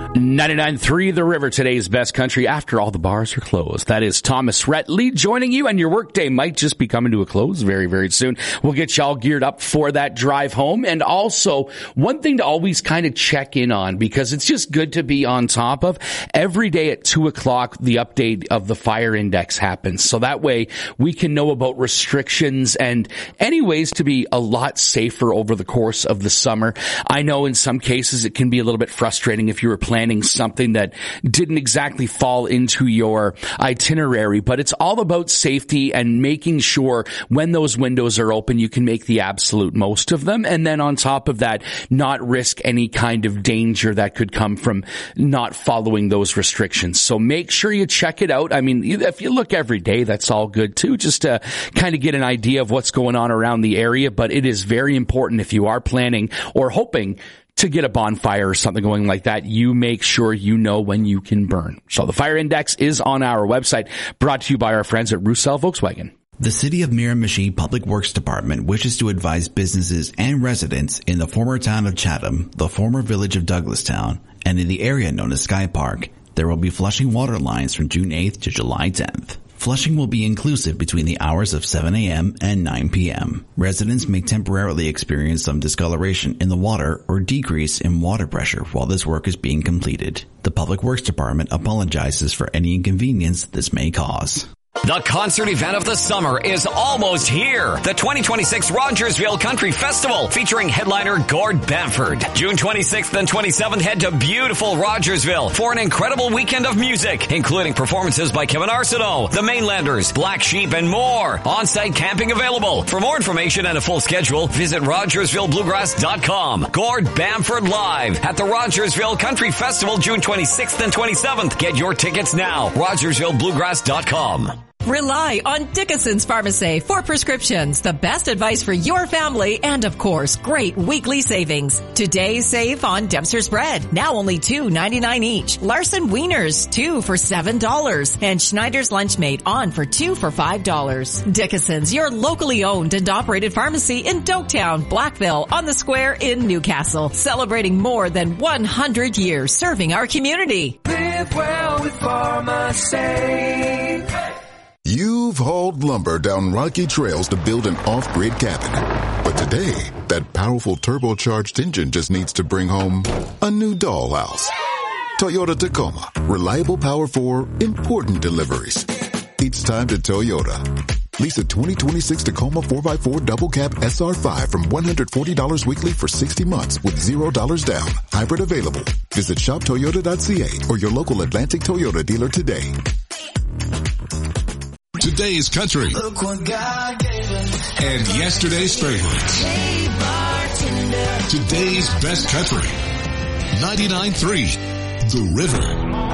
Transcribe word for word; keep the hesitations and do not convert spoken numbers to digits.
ninety-nine point three The River, today's best country after all the bars are closed. That is Thomas Rhett Lee joining you, and your workday might just be coming to a close very, very soon. We'll get you all geared up for that drive home. And also, one thing to always kind of check in on, because it's just good to be on top of, every day at two o'clock, the update of the fire index happens. So that way we can know about restrictions and any ways to be a lot safer over the course of the summer. I know in some cases it can be a little bit frustrating if you were planning something that didn't exactly fall into your itinerary, but it's all about safety and making sure when those windows are open, you can make the absolute most of them. And then on top of that, not risk any kind of danger that could come from not following those restrictions. So make sure you check it out. I mean, if you look every day, that's all good too, just to kind of get an idea of what's going on around the area. But it is very important if you are planning or hoping to get a bonfire or something going like that, you make sure you know when you can burn. So the fire index is on our website, brought to you by our friends at Roussel Volkswagen. The City of Miramichi Public Works Department wishes to advise businesses and residents in the former town of Chatham, the former village of Douglastown, and in the area known as Sky Park, there will be flushing water lines from June eighth to July tenth. Flushing will be inclusive between the hours of seven a.m. and nine p.m. Residents may temporarily experience some discoloration in the water or decrease in water pressure while this work is being completed. The Public Works Department apologizes for any inconvenience this may cause. The concert event of the summer is almost here. The twenty twenty-six Rogersville Country Festival featuring headliner Gord Bamford. June twenty-sixth and twenty-seventh, head to beautiful Rogersville for an incredible weekend of music, including performances by Kevin Arsenault, The Mainlanders, Black Sheep, and more. On-site camping available. For more information and a full schedule, visit Rogersville Bluegrass dot com. Gord Bamford live at the Rogersville Country Festival June twenty-sixth and twenty-seventh. Get your tickets now. Rogersville Bluegrass dot com. Rely on Dickinson's Pharmacy for prescriptions, the best advice for your family, and of course, great weekly savings. Today, save on Dempster's bread, now only two ninety-nine each. Larson Wieners, two for seven dollars. And Schneider's Lunchmate on for two for five dollars. Dickinson's, your locally owned and operated pharmacy in Doketown, Blackville, on the Square in Newcastle. Celebrating more than one hundred years serving our community. Live well with Pharmacy. You've hauled lumber down rocky trails to build an off-grid cabin. But today, that powerful turbocharged engine just needs to bring home a new dollhouse. Toyota Tacoma. Reliable power for important deliveries. It's time to Toyota. Lease a twenty twenty-six Tacoma four by four double cab S R five from one hundred forty dollars weekly for sixty months with zero dollars down. Hybrid available. Visit shop toyota dot c a or your local Atlantic Toyota dealer today. Today's country and yesterday's favorites. Today's best country. ninety-nine point three The River.